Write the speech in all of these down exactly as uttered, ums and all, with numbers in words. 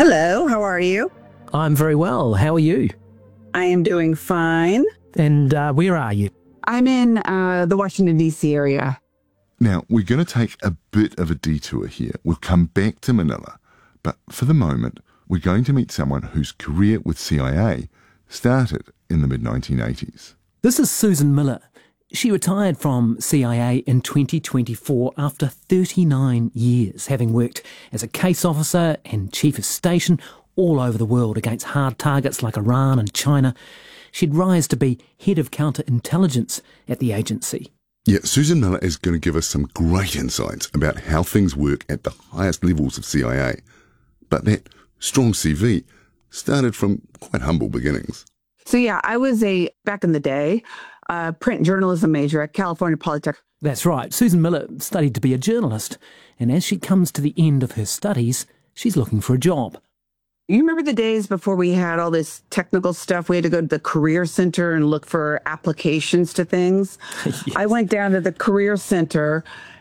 Hello, how are you? I'm very well. How are you? I am doing fine. And uh, where are you? I'm in uh, the Washington, D C area. Now, we're going to take a bit of a detour here. We'll come back to Manila. But for the moment, we're going to meet someone whose career with C I A started in the mid nineteen eighties. This is Susan Miller. She retired from C I A in twenty twenty-four after thirty-nine years, having worked as a case officer and chief of station all over the world against hard targets like Iran and China. She'd rise to be head of counterintelligence at the agency. Yeah, Susan Miller is going to give us some great insights about how things work at the highest levels of C I A. But that strong C V started from quite humble beginnings. So yeah, I was a, back in the day, uh, print journalism major at California Polytechnic. That's right. Susan Miller studied to be a journalist, and as she comes to the end of her studies, she's looking for a job. You remember the days before we had all this technical stuff? We had to go to the Career Center and look for applications to things. Yes. I went down to the Career Center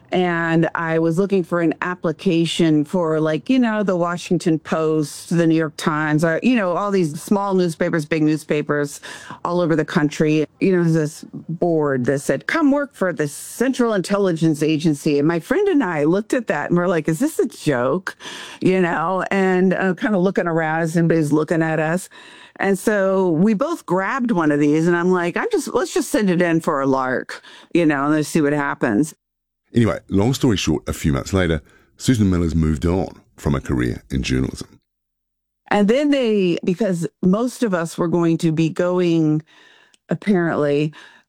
and I was looking for an application for, like, you know, the Washington Post, the New York Times, or, you know, all these small newspapers, big newspapers all over the country. You know, this board that said, come work for the Central Intelligence Agency. And my friend and I looked at that and we're like, is this a joke? You know, and uh, kind of looking around as everybody's looking at us. And so we both grabbed one of these and I'm like, I'm just, let's just send it in for a lark, you know, and let's see what happens. Anyway, long story short, a few months later, Susan Miller's moved on from a career in journalism. And then they, because most of us were going to be going, apparently,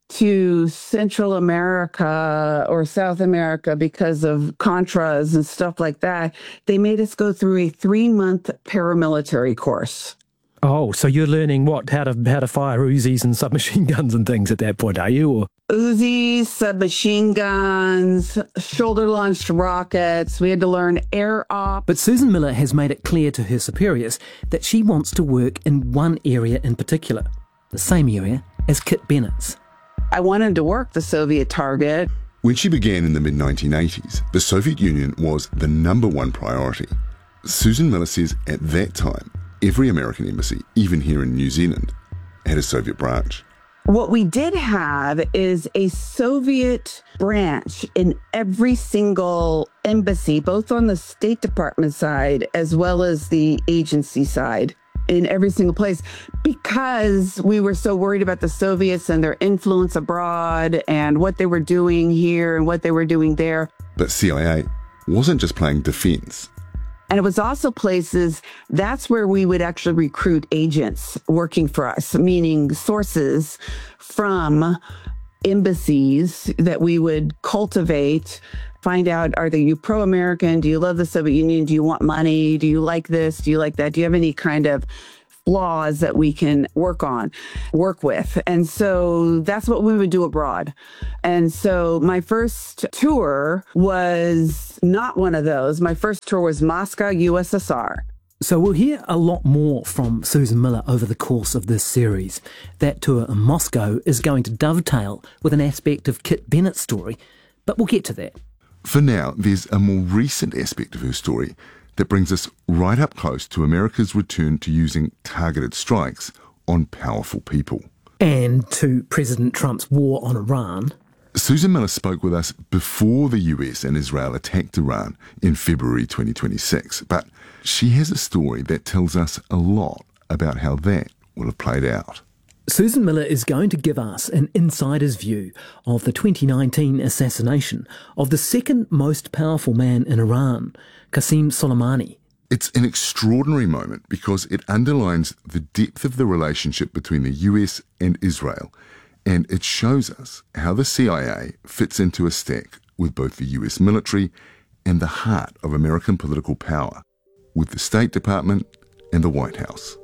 to Central America or South America because of Contras and stuff like that, they made us go through a three-month paramilitary course. Oh, so you're learning what, how to how to fire Uzis and submachine guns and things at that point, are you? Or? Uzis, submachine guns, shoulder-launched rockets. We had to learn air op. But Susan Miller has made it clear to her superiors that she wants to work in one area in particular, the same area as Kit Bennett's. I wanted to work the Soviet target. When she began in the mid nineteen eighties, the Soviet Union was the number one priority. Susan Miller says at that time, every American embassy, even here in New Zealand, had a Soviet branch. What we did have is a Soviet branch in every single embassy, both on the State Department side as well as the agency side, in every single place, because we were so worried about the Soviets and their influence abroad and what they were doing here and what they were doing there. But C I A wasn't just playing defense. And it was also places, that's where we would actually recruit agents working for us, meaning sources from embassies that we would cultivate, find out, are they, you pro-American? Do you love the Soviet Union? Do you want money? Do you like this? Do you like that? Do you have any kind of flaws that we can work on, work with? And so that's what we would do abroad. And so my first tour was not one of those. My first tour was Moscow, U S S R. So we'll hear a lot more from Susan Miller over the course of this series. That tour in Moscow is going to dovetail with an aspect of Kit Bennett's story, but we'll get to that. For now, there's a more recent aspect of her story that brings us right up close to America's return to using targeted strikes on powerful people. And to President Trump's war on Iran. Susan Miller spoke with us before the U S and Israel attacked Iran in February twenty twenty-six, but she has a story that tells us a lot about how that will have played out. Susan Miller is going to give us an insider's view of the twenty nineteen assassination of the second most powerful man in Iran, Qasem Soleimani. It's an extraordinary moment because it underlines the depth of the relationship between the U S and Israel, and it shows us how the C I A fits into a stack with both the U S military and the heart of American political power, with the State Department and the White House.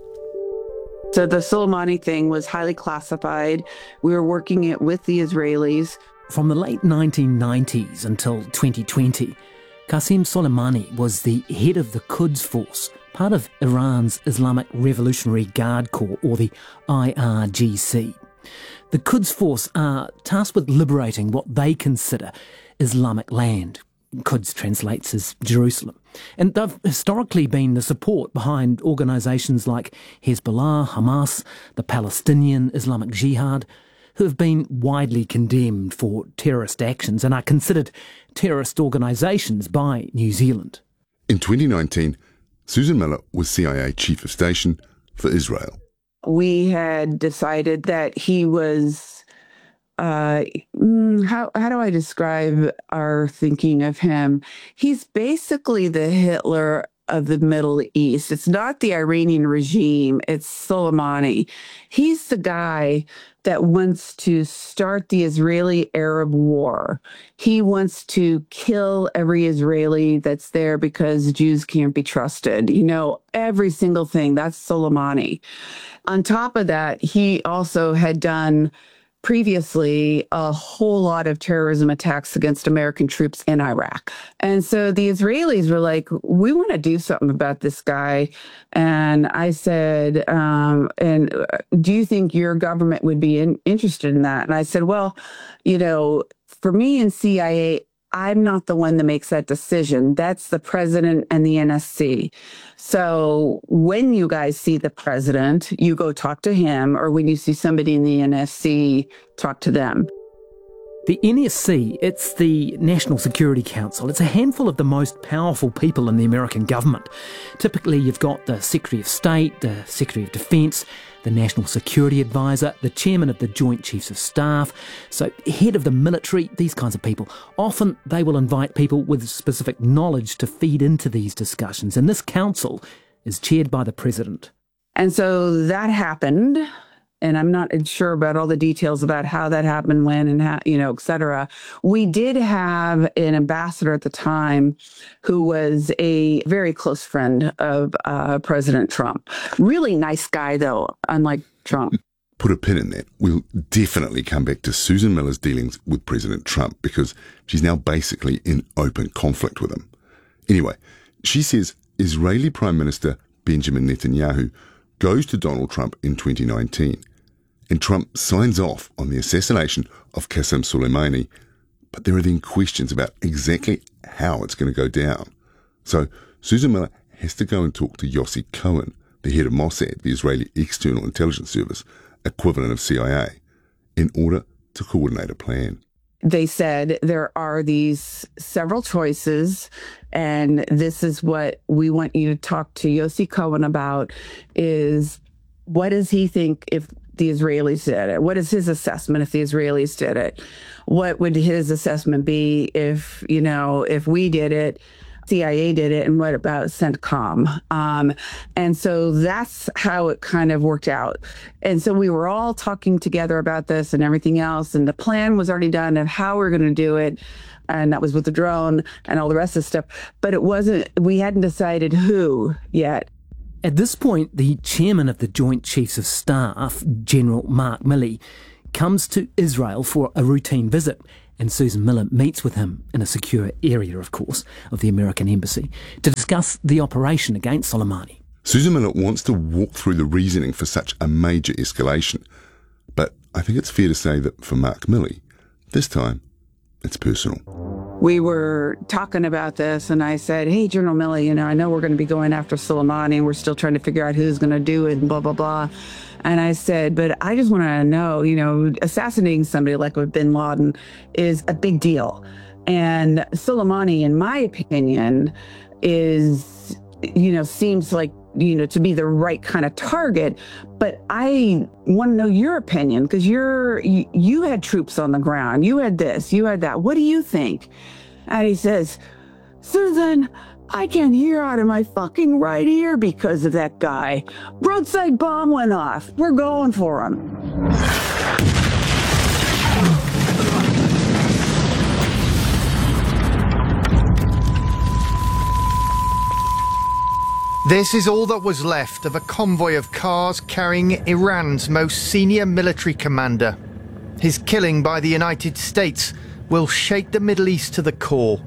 So the Soleimani thing was highly classified. We were working it with the Israelis. From the late nineteen nineties until twenty twenty, Qasem Soleimani was the head of the Quds Force, part of Iran's Islamic Revolutionary Guard Corps, or the I R G C. The Quds Force are tasked with liberating what they consider Islamic land. Quds translates as Jerusalem. And they've historically been the support behind organisations like Hezbollah, Hamas, the Palestinian Islamic Jihad, who have been widely condemned for terrorist actions and are considered terrorist organisations by New Zealand. In twenty nineteen, Susan Miller was C I A Chief of Station for Israel. We had decided that he was, uh, how, how do I describe our thinking of him? He's basically the Hitler of the Middle East. It's not the Iranian regime, it's Soleimani. He's the guy that wants to start the Israeli-Arab war. He wants to kill every Israeli that's there because Jews can't be trusted. You know, every single thing. That's Soleimani. On top of that, he also had done previously a whole lot of terrorism attacks against American troops in Iraq. And so the Israelis were like, we want to do something about this guy. And I said, um, and do you think your government would be in, interested in that? And I said, well, you know, for me in C I A, I'm not the one that makes that decision. That's the president and the N S C. So when you guys see the president, you go talk to him, or when you see somebody in the N S C, talk to them. The N S C, it's the National Security Council. It's a handful of the most powerful people in the American government. Typically, you've got the Secretary of State, the Secretary of Defence, the National Security Advisor, the Chairman of the Joint Chiefs of Staff, so head of the military, these kinds of people. Often they will invite people with specific knowledge to feed into these discussions, and this council is chaired by the President. And so that happened, and I'm not sure about all the details about how that happened, when, and how, you know, et cetera. We did have an ambassador at the time who was a very close friend of uh, President Trump. Really nice guy, though, unlike Trump. Put a pin in that. We'll definitely come back to Susan Miller's dealings with President Trump, because she's now basically in open conflict with him. Anyway, she says Israeli Prime Minister Benjamin Netanyahu goes to Donald Trump in twenty nineteen. And Trump signs off on the assassination of Qasem Soleimani, but there are then questions about exactly how it's going to go down. So Susan Miller has to go and talk to Yossi Cohen, the head of Mossad, the Israeli External Intelligence Service, equivalent of C I A, in order to coordinate a plan. They said there are these several choices, and this is what we want you to talk to Yossi Cohen about, is what does he think if the Israelis did it? What is his assessment if the Israelis did it? What would his assessment be if, you know, if we did it, C I A did it, and what about CENTCOM? Um, and so that's how it kind of worked out. And so we were all talking together about this and everything else, and the plan was already done of how we're going to do it. And that was with the drone and all the rest of the stuff. But it wasn't, we hadn't decided who yet. At this point, the chairman of the Joint Chiefs of Staff, General Mark Milley, comes to Israel for a routine visit, and Susan Miller meets with him in a secure area, of course, of the American embassy, to discuss the operation against Soleimani. Susan Miller wants to walk through the reasoning for such a major escalation, but I think it's fair to say that for Mark Milley, this time, it's personal. We were talking about this, and I said, hey, General Milley, you know, I know we're going to be going after Soleimani, and we're still trying to figure out who's going to do it, and blah, blah, blah. And I said, but I just want to know, you know, assassinating somebody like with bin Laden is a big deal. And Soleimani, in my opinion, is, you know, seems like, you know, to be the right kind of target. But I want to know your opinion, because you're, you, you had troops on the ground. You had this, you had that. What do you think? And he says, Susan, I can't hear out of my fucking right ear because of that guy. Roadside bomb went off. We're going for him. This is all that was left of a convoy of cars carrying Iran's most senior military commander. His killing by the United States will shake the Middle East to the core.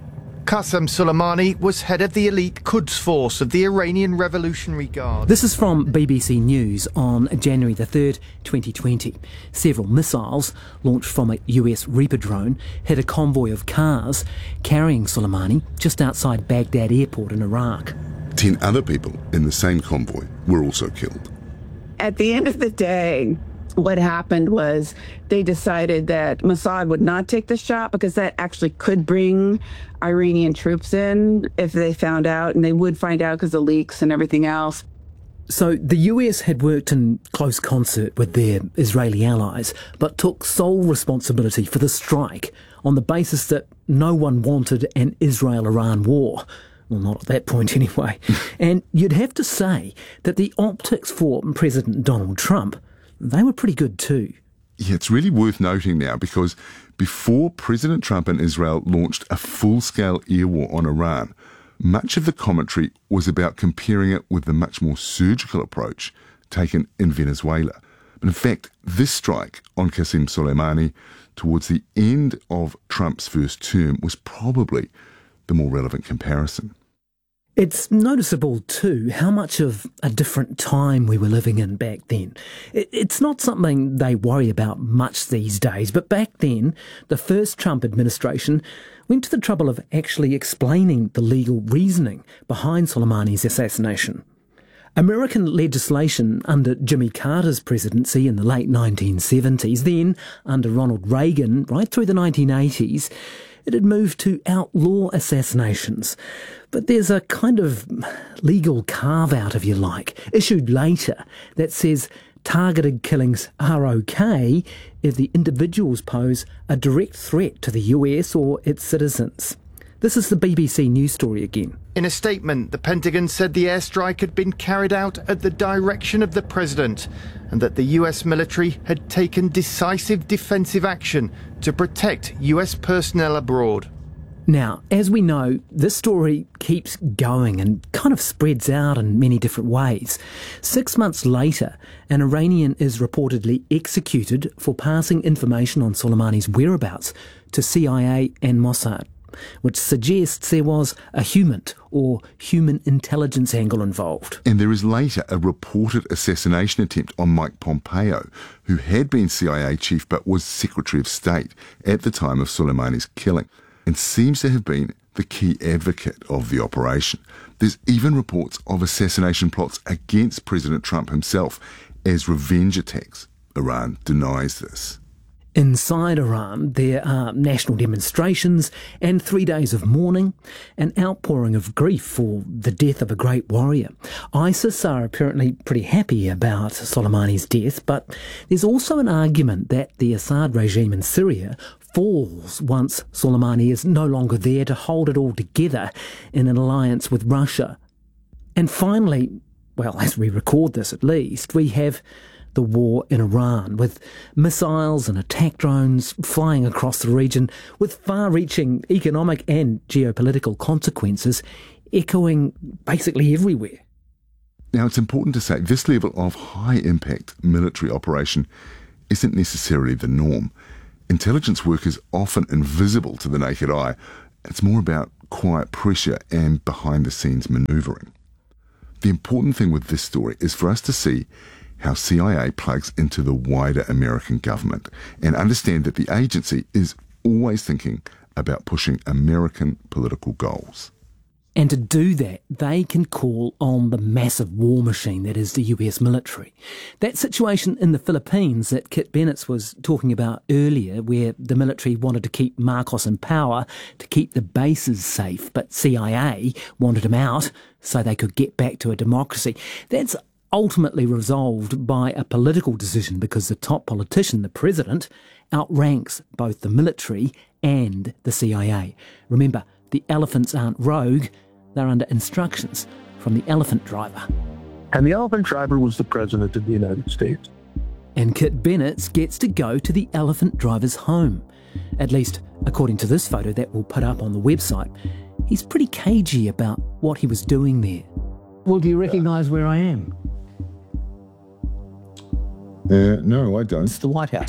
Qasem Soleimani was head of the elite Quds force of the Iranian Revolutionary Guard. This is from B B C News on January the third, twenty twenty. Several missiles launched from a U S Reaper drone hit a convoy of cars carrying Soleimani just outside Baghdad airport in Iraq. Ten other people in the same convoy were also killed. At the end of the day, what happened was they decided that Mossad would not take the shot because that actually could bring Iranian troops in if they found out, and they would find out because of leaks and everything else. So the U S had worked in close concert with their Israeli allies, but took sole responsibility for the strike on the basis that no one wanted an Israel-Iran war. Well, not at that point anyway. And you'd have to say that the optics for President Donald Trump, they were pretty good too. Yeah, it's really worth noting now because before President Trump and Israel launched a full-scale air war on Iran, much of the commentary was about comparing it with the much more surgical approach taken in Venezuela. But in fact, this strike on Qasem Soleimani towards the end of Trump's first term was probably the more relevant comparison. It's noticeable too how much of a different time we were living in back then. It's not something they worry about much these days, but back then, the first Trump administration went to the trouble of actually explaining the legal reasoning behind Soleimani's assassination. American legislation under Jimmy Carter's presidency in the late nineteen seventies, then under Ronald Reagan right through the nineteen eighties, it had moved to outlaw assassinations. But there's a kind of legal carve-out, if you like, issued later that says targeted killings are okay if the individuals pose a direct threat to the U S or its citizens. This is the B B C News story again. In a statement, the Pentagon said the airstrike had been carried out at the direction of the president and that the U S military had taken decisive defensive action to protect U S personnel abroad. Now, as we know, this story keeps going and kind of spreads out in many different ways. Six months later, an Iranian is reportedly executed for passing information on Soleimani's whereabouts to C I A and Mossad, which suggests there was a human or human intelligence angle involved. And there is later a reported assassination attempt on Mike Pompeo, who had been C I A chief but was Secretary of State at the time of Soleimani's killing, and seems to have been the key advocate of the operation. There's even reports of assassination plots against President Trump himself as revenge attacks. Iran denies this. Inside Iran, there are national demonstrations and three days of mourning, an outpouring of grief for the death of a great warrior. ISIS are apparently pretty happy about Soleimani's death, but there's also an argument that the Assad regime in Syria falls once Soleimani is no longer there to hold it all together in an alliance with Russia. And finally, well, as we record this at least, we have the war in Iran, with missiles and attack drones flying across the region with far-reaching economic and geopolitical consequences echoing basically everywhere. Now, it's important to say this level of high-impact military operation isn't necessarily the norm. Intelligence work is often invisible to the naked eye. It's more about quiet pressure and behind-the-scenes manoeuvring. The important thing with this story is for us to see how C I A plugs into the wider American government and understand that the agency is always thinking about pushing American political goals. And to do that, they can call on the massive war machine that is the U S military. That situation in the Philippines that Kit Bennett was talking about earlier, where the military wanted to keep Marcos in power to keep the bases safe, but C I A wanted him out so they could get back to a democracy, that's ultimately resolved by a political decision because the top politician, the president, outranks both the military and the C I A. Remember, the elephants aren't rogue, they're under instructions from the elephant driver. And the elephant driver was the president of the United States. And Kit Bennett gets to go to the elephant driver's home. At least, according to this photo that we'll put up on the website. He's pretty cagey about what he was doing there. Well, do you recognise where I am? Uh, no, I don't. It's the White House.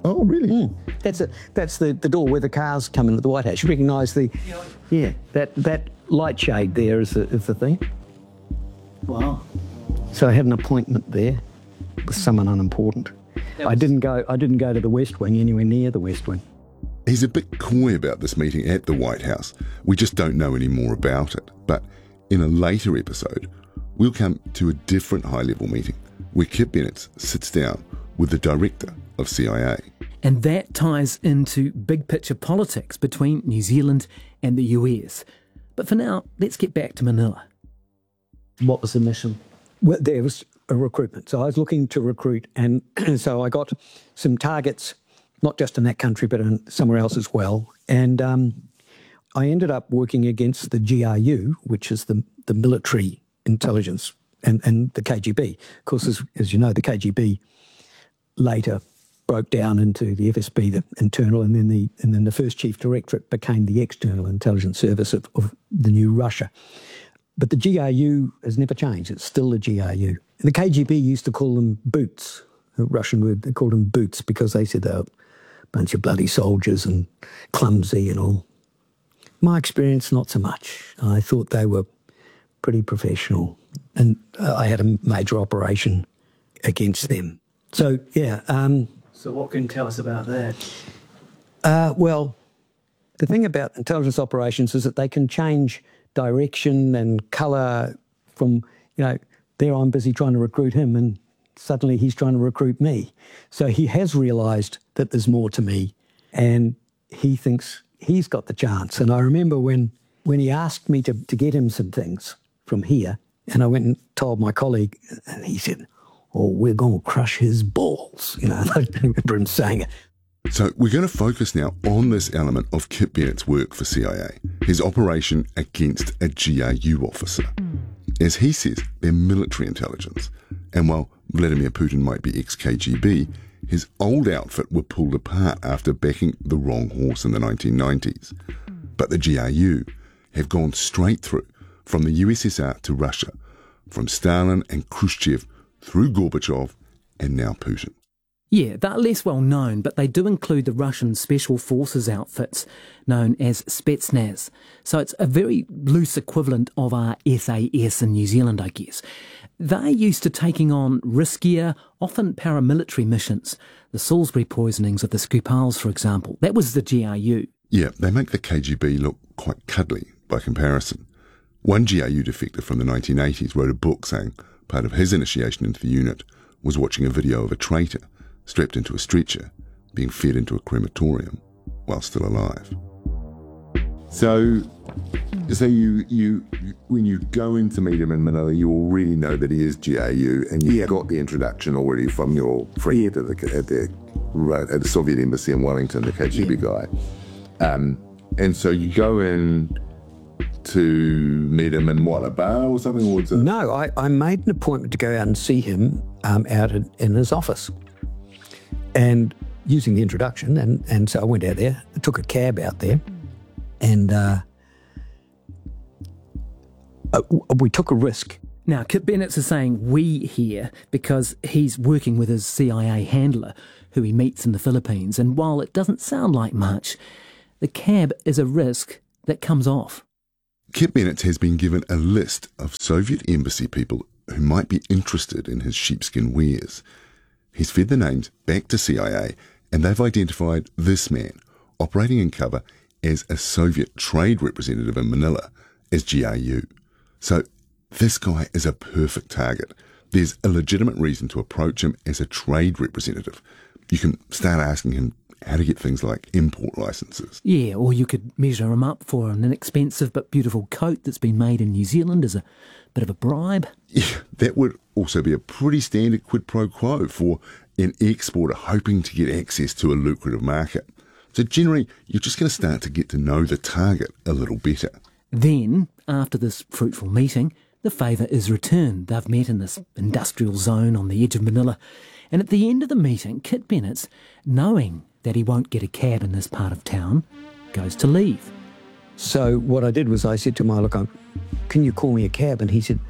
Oh, really? Mm. That's a, that's the, the door where the cars come into the White House. You recognise the, yeah, that that light shade there is the, is the thing. Wow. So I had an appointment there with someone unimportant. Was... I didn't go. I didn't go to the West Wing, anywhere near the West Wing. He's a bit coy about this meeting at the White House. We just don't know any more about it. But in a later episode, we'll come to a different high-level meeting where Kit Bennett sits down with the director of C I A. And that ties into big-picture politics between New Zealand and the U S. But for now, let's get back to Manila. What was the mission? Well, there was a recruitment. So I was looking to recruit, and so I got some targets, not just in that country, but in somewhere else as well. And um, I ended up working against the G R U, which is the, the military intelligence, and, and the K G B. Of course, as, as you know, the K G B later broke down into the F S B, the internal, and then the and then the first chief directorate became the external intelligence service of, of the new Russia. But the G R U has never changed. It's still the G R U. And the K G B used to call them boots, a Russian word. They called them boots because they said they were a bunch of bloody soldiers and clumsy and all. My experience, not so much. I thought they were pretty professional. And uh, I had a major operation against them. So, yeah. Um, so what can you tell us about that? Uh, well, the thing about intelligence operations is that they can change direction and colour from, you know, there I'm busy trying to recruit him and suddenly he's trying to recruit me. So he has realised that there's more to me and he thinks he's got the chance. And I remember when, when he asked me to, to get him some things from here, and I went and told my colleague, and he said, "Oh, we're going to crush his balls." You know, I remember him saying it. So we're going to focus now on this element of Kit Bennett's work for C I A, his operation against a G R U officer. As he says, they're military intelligence. And while Vladimir Putin might be ex-K G B, his old outfit were pulled apart after backing the wrong horse in the nineteen nineties. But the G R U have gone straight through from the U S S R to Russia, from Stalin and Khrushchev through Gorbachev and now Putin. Yeah, they're less well known, but they do include the Russian Special Forces outfits known as Spetsnaz. So it's a very loose equivalent of our S A S in New Zealand, I guess. They're used to taking on riskier, often paramilitary missions. The Salisbury poisonings of the Skripals, for example. That was the G R U. Yeah, they make the K G B look quite cuddly by comparison. One G R U defector from the nineteen eighties wrote a book saying part of his initiation into the unit was watching a video of a traitor strapped into a stretcher, being fed into a crematorium while still alive. So, so you, you, when you go in to meet him in Manila, you already know that he is G R U, and you yeah. got the introduction already from your friend at the, at the, at the Soviet embassy in Wellington, the K G B yeah. guy. Um, and so you go in to meet him in what, a bar or something? Or a... No, I, I made an appointment to go out and see him um, out in, in his office. And using the introduction, and, and so I went out there, I took a cab out there, and uh, uh, we took a risk. Now, Kit Bennett is saying we here because he's working with his C I A handler, who he meets in the Philippines, and while it doesn't sound like much, the cab is a risk that comes off. Kit Bennett has been given a list of Soviet embassy people who might be interested in his sheepskin wares. He's fed the names back to C I A, and they've identified this man, operating in cover as a Soviet trade representative in Manila, as G R U. So this guy is a perfect target. There's a legitimate reason to approach him as a trade representative. You can start asking him how to get things like import licenses. Yeah, or you could measure him up for an inexpensive but beautiful coat that's been made in New Zealand as a bit of a bribe. Yeah, that would also be a pretty standard quid pro quo for an exporter hoping to get access to a lucrative market. So generally, you're just going to start to get to know the target a little better. Then, after this fruitful meeting, the favour is returned. They've met in this industrial zone on the edge of Manila. And at the end of the meeting, Kit Bennett, knowing that he won't get a cab in this part of town, goes to leave. So what I did was I said to him, look, I'm, can you call me a cab? And he said,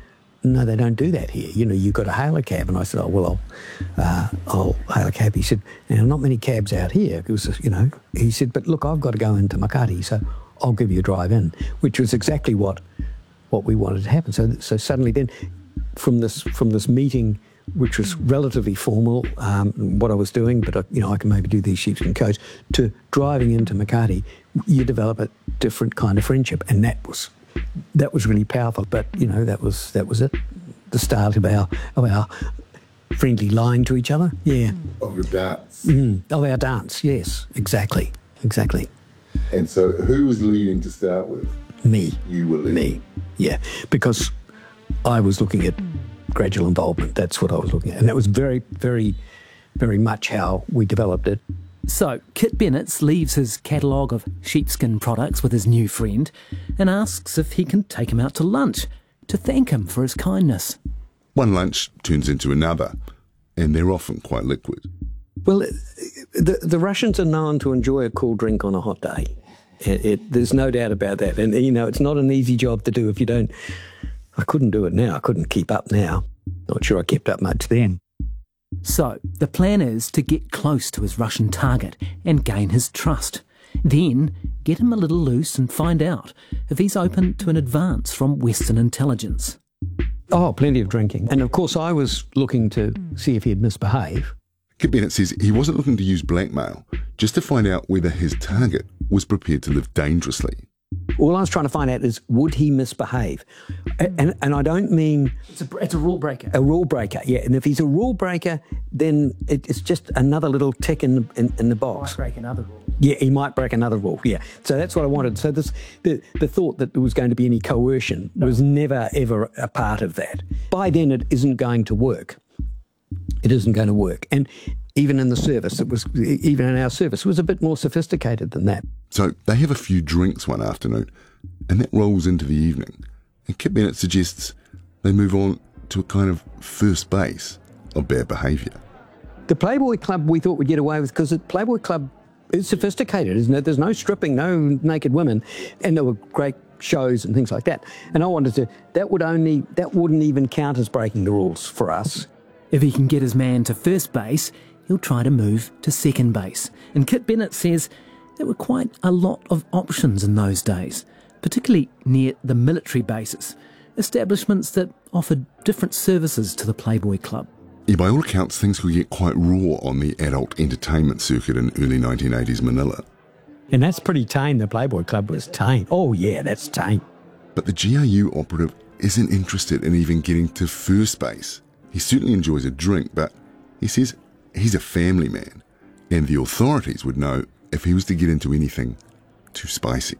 no, they don't do that here. You know, you've got to hail a cab. And I said, oh, well, I'll, uh, I'll hail a cab. He said, now, not many cabs out here. It was, you know, he said, but look, I've got to go into Makati, so I'll give you a drive in, which was exactly what what we wanted to happen. So, so suddenly then, from this from this meeting, which was relatively formal, um, what I was doing, but, I, you know, I can maybe do these sheepskin coats, to driving into Makati, you develop a different kind of friendship. And that was that was really powerful. But, you know, that was that was it, the start of our, of our friendly lying to each other. Yeah. Of your dance. Mm, of our dance, yes, exactly, exactly. And so who was leading to start with? Me. You were leading? Me, yeah, because I was looking at gradual involvement. That's what I was looking at. And that was very, very, very much how we developed it. So Kit Bennetts leaves his catalogue of sheepskin products with his new friend and asks if he can take him out to lunch to thank him for his kindness. One lunch turns into another, and they're often quite liquid. Well, the, the Russians are known to enjoy a cool drink on a hot day. It, it, there's no doubt about that. And, you know, it's not an easy job to do if you don't... I couldn't do it now. I couldn't keep up now. Not sure I kept up much then. So the plan is to get close to his Russian target and gain his trust. Then get him a little loose and find out if he's open to an advance from Western intelligence. Oh, plenty of drinking. And of course I was looking to see if he'd misbehave. Kit Bennett says he wasn't looking to use blackmail, just to find out whether his target was prepared to live dangerously. All I was trying to find out is, would he misbehave? And, and I don't mean... It's a, it's a rule breaker. A rule breaker, yeah. And if he's a rule breaker, then it, it's just another little tick in the, in, in the box. Might break another rule. Yeah, he might break another rule, yeah. So that's what I wanted. So this the, the thought that there was going to be any coercion no. was never, ever a part of that. By then, it isn't going to work. It isn't going to work. And even in the service, it was even in our service, it was a bit more sophisticated than that. So they have a few drinks one afternoon, and that rolls into the evening. And Kit Bennett suggests they move on to a kind of first base of bad behaviour. The Playboy Club we thought we'd get away with because the Playboy Club is sophisticated, isn't it? There's no stripping, no naked women, and there were great shows and things like that. And I wanted to, that would only, that wouldn't even count as breaking the rules for us. If he can get his man to first base, he'll try to move to second base. And Kit Bennett says there were quite a lot of options in those days, particularly near the military bases, establishments that offered different services to the Playboy Club. Yeah, by all accounts, things could get quite raw on the adult entertainment circuit in early nineteen eighties Manila. And that's pretty tame. The Playboy Club was tame. Oh, yeah, that's tame. But the G R U operative isn't interested in even getting to first base. He certainly enjoys a drink, but he says he's a family man, and the authorities would know if he was to get into anything too spicy.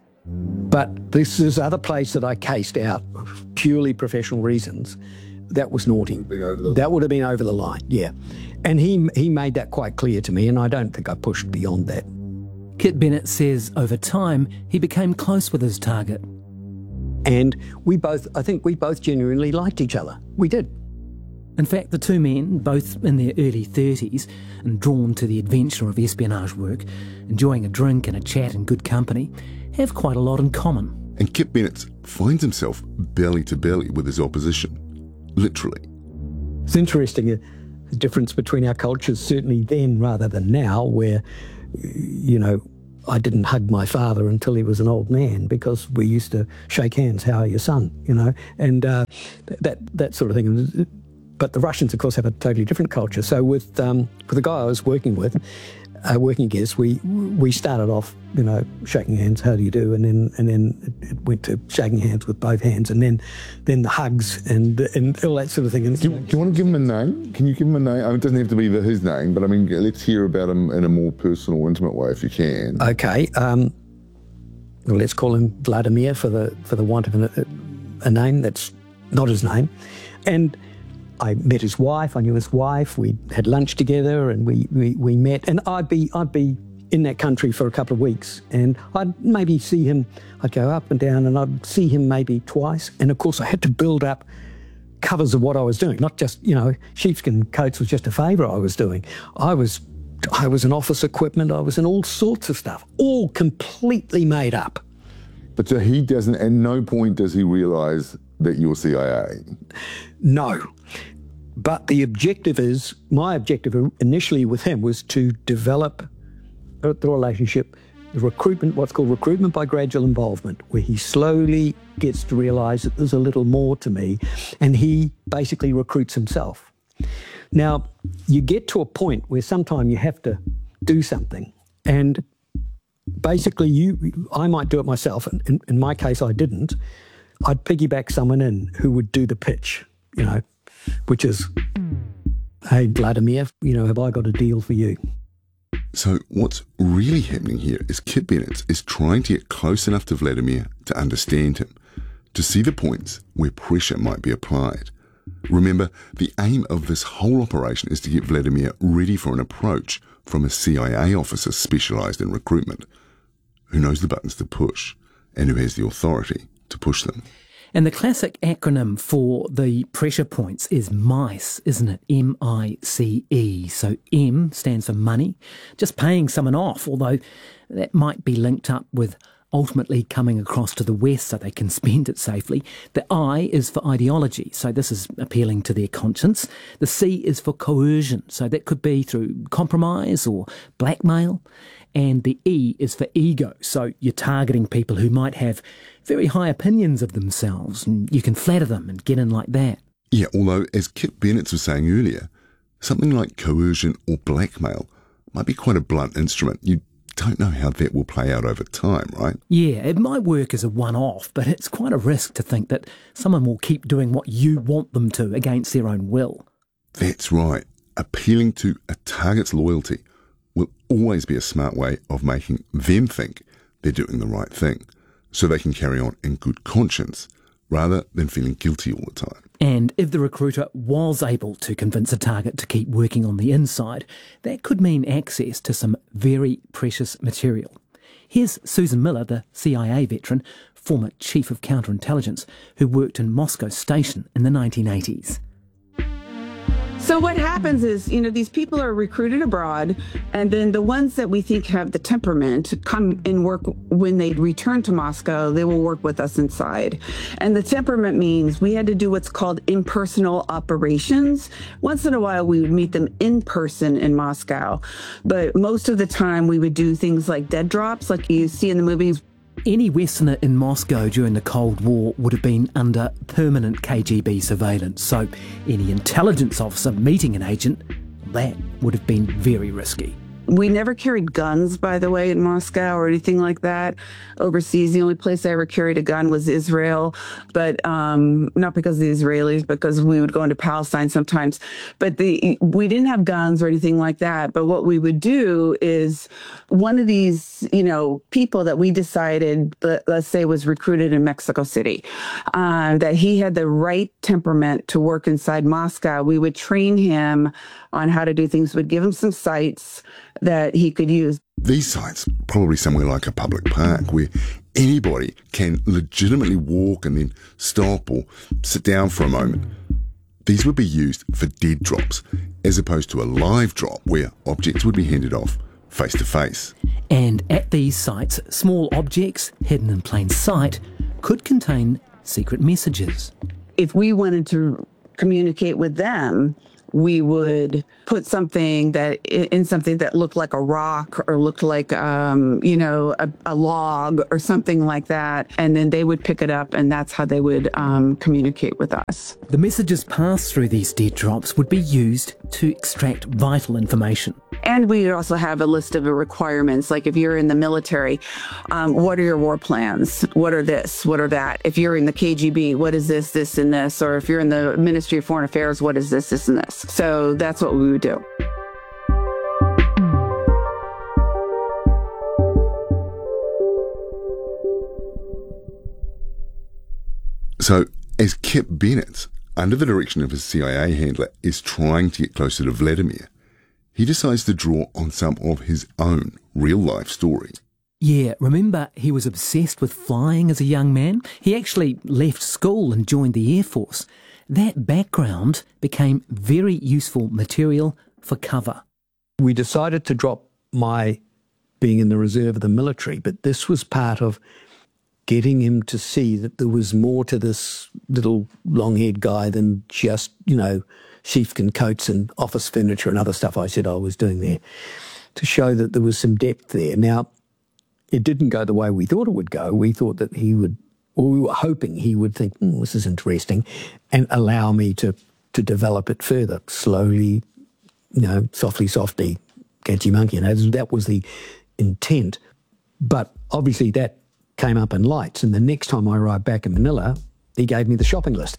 But this is other place that I cased out for purely professional reasons. That was naughty. That would have been over the line, yeah. And he he made that quite clear to me, and I don't think I pushed beyond that. Kit Bennett says over time he became close with his target. And we both, I think we both genuinely liked each other. We did. In fact, the two men, both in their early thirties and drawn to the adventure of espionage work, enjoying a drink and a chat in good company, have quite a lot in common. And Kit Bennett finds himself belly to belly with his opposition, literally. It's interesting, uh, the difference between our cultures, certainly then rather than now, where, you know, I didn't hug my father until he was an old man because we used to shake hands, how are you, son, you know, and uh, that, that sort of thing. But the Russians, of course, have a totally different culture. So with um, with the guy I was working with, uh, working guest, we we started off, you know, shaking hands, how do you do, and then and then it went to shaking hands with both hands, and then then the hugs and and all that sort of thing. And do, you, do you want to give him a name? Can you give him a name? I mean, it doesn't have to be the, his name, but I mean, let's hear about him in a more personal, intimate way, if you can. Okay. Um, well, let's call him Vladimir for the for the want of a, a name that's not his name, and. I met his wife, I knew his wife, we had lunch together and we, we, we met, and I'd be I'd be in that country for a couple of weeks, and I'd maybe see him, I'd go up and down and I'd see him maybe twice, and of course I had to build up covers of what I was doing, not just, you know, sheepskin coats was just a favour I was doing. I was I was in office equipment, I was in all sorts of stuff, all completely made up. But so he doesn't, at no point does he realise that you're C I A? No. But the objective is, my objective initially with him was to develop the relationship, the recruitment, what's called recruitment by gradual involvement, where he slowly gets to realise that there's a little more to me, and he basically recruits himself. Now, you get to a point where sometime you have to do something, and basically you, I might do it myself, and in, in my case I didn't. I'd piggyback someone in who would do the pitch, you know, which is, hey, Vladimir, you know, have I got a deal for you? So what's really happening here is Kit Bennett is trying to get close enough to Vladimir to understand him, to see the points where pressure might be applied. Remember, the aim of this whole operation is to get Vladimir ready for an approach from a C I A officer specialised in recruitment, who knows the buttons to push and who has the authority to push them. And the classic acronym for the pressure points is MICE, isn't it? M I C E. So M stands for money, just paying someone off, although that might be linked up with ultimately coming across to the West so they can spend it safely. The I is for ideology, so this is appealing to their conscience. The C is for coercion, so that could be through compromise or blackmail. And the E is for ego, so you're targeting people who might have very high opinions of themselves, and you can flatter them and get in like that. Yeah, although, as Kit Bennett was saying earlier, something like coercion or blackmail might be quite a blunt instrument. You don't know how that will play out over time, right? Yeah, it might work as a one-off, but it's quite a risk to think that someone will keep doing what you want them to against their own will. That's right. Appealing to a target's loyalty will always be a smart way of making them think they're doing the right thing, so they can carry on in good conscience rather than feeling guilty all the time. And if the recruiter was able to convince a target to keep working on the inside, that could mean access to some very precious material. Here's Susan Miller, the C I A veteran, former chief of counterintelligence, who worked in Moscow Station in the nineteen eighties. So what happens is, you know, these people are recruited abroad, and then the ones that we think have the temperament come and work when they return to Moscow, they will work with us inside. And the temperament means we had to do what's called impersonal operations. Once in a while, we would meet them in person in Moscow. But most of the time, we would do things like dead drops, like you see in the movies. Any Westerner in Moscow during the Cold War would have been under permanent K G B surveillance, so any intelligence officer meeting an agent, that would have been very risky. We never carried guns, by the way, in Moscow or anything like that. Overseas, the only place I ever carried a gun was Israel, but um, not because of the Israelis, because we would go into Palestine sometimes. But the we didn't have guns or anything like that. But what we would do is one of these, you know, people that we decided, let's say, was recruited in Mexico City, uh, that he had the right temperament to work inside Moscow. We would train him on how to do things. We'd give him some sites that he could use. These sites, probably somewhere like a public park where anybody can legitimately walk and then stop or sit down for a moment. These would be used for dead drops, as opposed to a live drop where objects would be handed off face to face. And at these sites, small objects hidden in plain sight could contain secret messages. If we wanted to communicate with them, we would put something that in something that looked like a rock or looked like, um, you know, a, a log or something like that. And then they would pick it up, and that's how they would um, communicate with us. The messages passed through these dead drops would be used to extract vital information. And we also have a list of requirements. Like if you're in the military, um, what are your war plans? What are this? What are that? If you're in the K G B, what is this, this, and this? Or if you're in the Ministry of Foreign Affairs, what is this, this, and this? So that's what we would do. So as Kit Bennett, under the direction of his C I A handler, is trying to get closer to Vladimir, he decides to draw on some of his own real-life stories. Yeah, remember he was obsessed with flying as a young man? He actually left school and joined the Air Force. That background became very useful material for cover. We decided to drop my being in the reserve of the military, but this was part of getting him to see that there was more to this little long-haired guy than just, you know, sheepskin coats and office furniture and other stuff I said I was doing there, to show that there was some depth there. Now, it didn't go the way we thought it would go. We thought that he would, or we were hoping he would think, mm, this is interesting, and allow me to, to develop it further, slowly, you know, softly, softly, catchy monkey. You know, that was the intent. But obviously that came up in lights, and the next time I arrived back in Manila, he gave me the shopping list.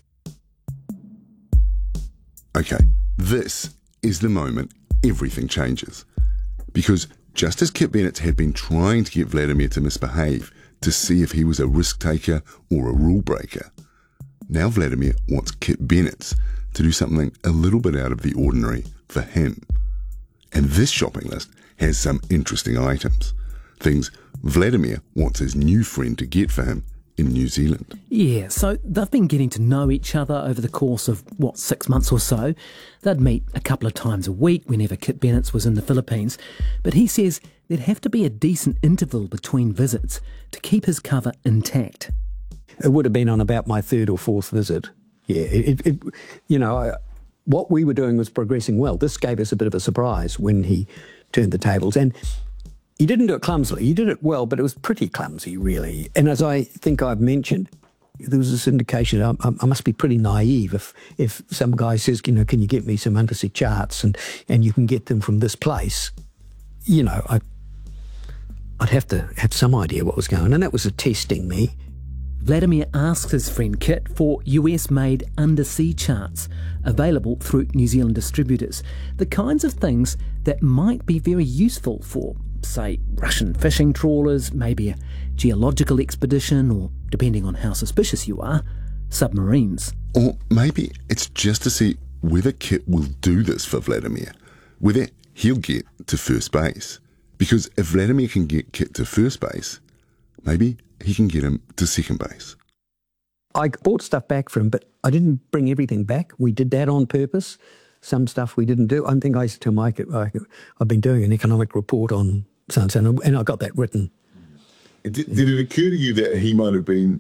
Okay, this is the moment everything changes. Because just as Kit Bennett had been trying to get Vladimir to misbehave to see if he was a risk taker or a rule breaker, now Vladimir wants Kit Bennett to do something a little bit out of the ordinary for him. And this shopping list has some interesting items. Things Vladimir wants his new friend to get for him in New Zealand. Yeah, so they've been getting to know each other over the course of, what, six months or so. They'd meet a couple of times a week whenever Kit Bennett was in the Philippines. But he says there'd have to be a decent interval between visits to keep his cover intact. It would have been on about my third or fourth visit. Yeah, it, it you know, I, what we were doing was progressing well. This gave us a bit of a surprise when he turned the tables. And he didn't do it clumsily. He did it well, but it was pretty clumsy, really. And as I think I've mentioned, there was this indication I, I must be pretty naive if if some guy says, you know, can you get me some undersea charts and, and you can get them from this place, you know, I, I'd have to have some idea what was going on. And that was a testing me. Vladimir asks his friend Kit for U S-made undersea charts available through New Zealand distributors, the kinds of things that might be very useful for, say, Russian fishing trawlers, maybe a geological expedition, or, depending on how suspicious you are, submarines. Or maybe it's just to see whether Kit will do this for Vladimir, whether he'll get to first base. Because if Vladimir can get Kit to first base, maybe he can get him to second base. I bought stuff back for him, but I didn't bring everything back. We did that on purpose. Some stuff we didn't do. I think I used to tell Mike, I, I've been doing an economic report on so-and-so, and I got that written. Did, did it occur to you that he might have been,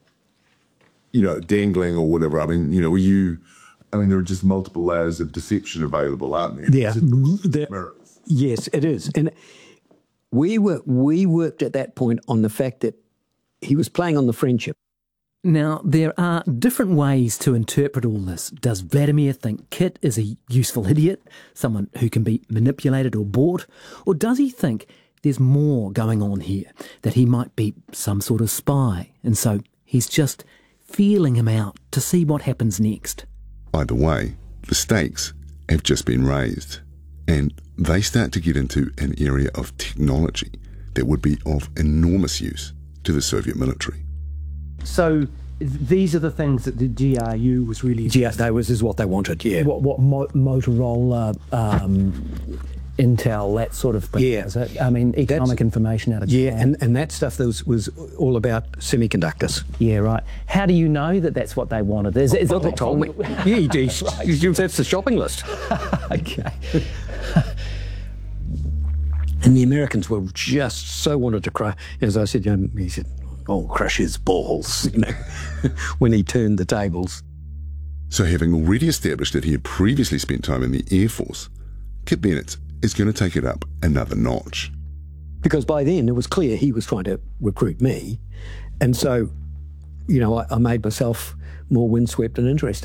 you know, dangling or whatever? I mean, you know, were you, I mean, there are just multiple layers of deception available, aren't there? Yeah. There, yes, it is. And we were we worked at that point on the fact that he was playing on the friendship. Now, there are different ways to interpret all this. Does Vladimir think Kit is a useful idiot, someone who can be manipulated or bought? Or does he think there's more going on here, that he might be some sort of spy, and so he's just feeling him out to see what happens next? Either way, the stakes have just been raised, and they start to get into an area of technology that would be of enormous use to the Soviet military. So these are the things that the G R U was really... G R U, that was is what they wanted, yeah. What, what Mo- Motorola, um, Intel, that sort of thing, yeah. is it? I mean, economic That's, information out of Yeah, Japan. and, and that stuff that was, was all about semiconductors. Yeah, right. How do you know that that's what they wanted? Is, is well, it they told me. Yeah, you do. Right. That's the shopping list. Okay. And the Americans were just so wanted to cry. As I said, you know, he said, oh, crush his balls, you know, when he turned the tables. So having already established that he had previously spent time in the Air Force, Kit Bennett is going to take it up another notch. Because by then it was clear he was trying to recruit me. And so, you know, I, I made myself more windswept and interesting.